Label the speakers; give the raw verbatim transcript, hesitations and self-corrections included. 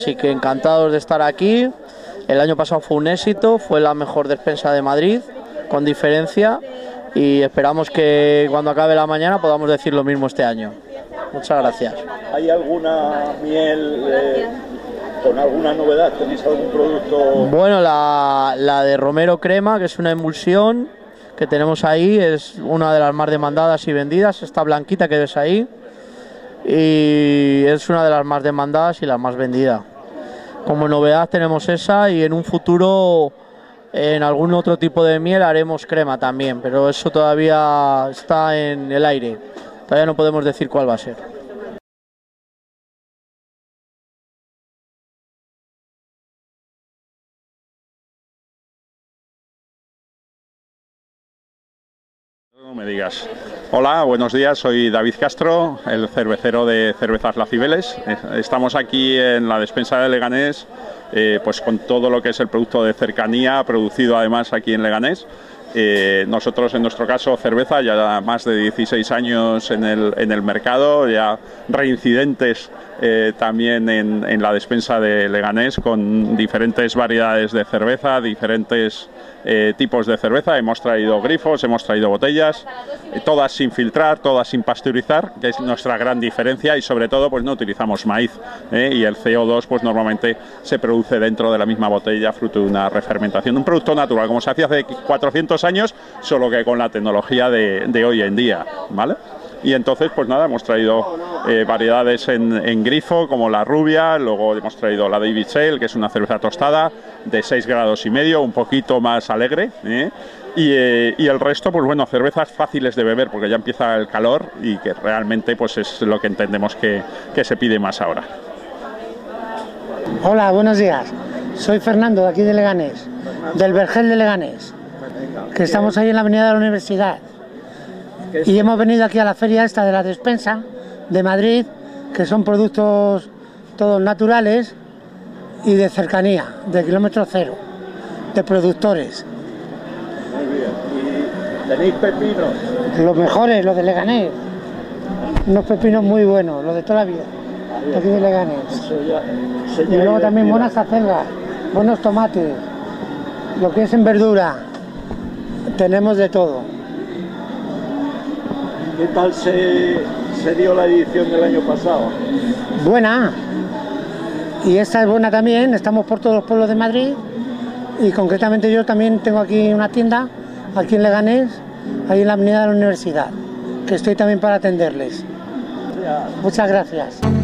Speaker 1: Así que encantados de estar aquí. El año pasado fue un éxito, fue la mejor despensa de Madrid, con diferencia, y esperamos que cuando acabe la mañana podamos decir lo mismo este año. Muchas gracias.
Speaker 2: ¿Hay alguna miel eh, con alguna novedad? ¿Tenéis algún producto?
Speaker 1: Bueno, la, la de Romero Crema, que es una emulsión que tenemos ahí, es una de las más demandadas y vendidas, esta blanquita que ves ahí, y es una de las más demandadas y la más vendida. Como novedad tenemos esa, y en un futuro en algún otro tipo de miel haremos crema también, pero eso todavía está en el aire, todavía no podemos decir cuál va a ser.
Speaker 2: No me digas. Hola, buenos días, soy David Castro, el cervecero de Cervezas Las Cibeles. Estamos aquí en la despensa de Leganés, eh, pues con todo lo que es el producto de cercanía, producido además aquí en Leganés. Eh, nosotros, en nuestro caso, cerveza, ya más de dieciséis años en el, en el mercado, ya reincidentes eh, también en, en la despensa de Leganés, con diferentes variedades de cerveza, diferentes eh, tipos de cerveza. Hemos traído grifos, hemos traído botellas, eh, todas sin filtrar, todas sin pasteurizar, que es nuestra gran diferencia, y sobre todo pues no utilizamos maíz, eh, y el C O dos pues normalmente se produce dentro de la misma botella fruto de una refermentación, un producto natural, como se hacía hace cuatrocientos años, solo que con la tecnología de, de hoy en día, ¿vale? Y entonces, pues nada, hemos traído eh, variedades en, en grifo, como la rubia, luego hemos traído la David Sale, que es una cerveza tostada de seis grados y medio, un poquito más alegre, ¿eh? Y, eh, y el resto, pues bueno, cervezas fáciles de beber, porque ya empieza el calor y que realmente pues es lo que entendemos que, que se pide más ahora.
Speaker 3: Hola, buenos días. Soy Fernando, de aquí de Leganés, del Vergel de Leganés, que estamos ahí en la avenida de la Universidad. Y hemos venido aquí a la feria esta de la despensa de Madrid, que son productos todos naturales y de cercanía, de kilómetro cero, de productores.
Speaker 2: Muy bien. ¿Y tenéis pepinos?
Speaker 3: Los mejores, los de Leganés. Unos pepinos muy buenos, los de toda la vida, de aquí de Leganés. Y luego también buenas acelgas, buenos tomates, lo que es en verdura, tenemos de todo.
Speaker 2: ¿Qué tal se, se dio la edición del año pasado?
Speaker 3: Buena, y esta es buena también. Estamos por todos los pueblos de Madrid, y concretamente yo también tengo aquí una tienda, aquí en Leganés, ahí en la avenida de la Universidad, que estoy también para atenderles. Muchas gracias.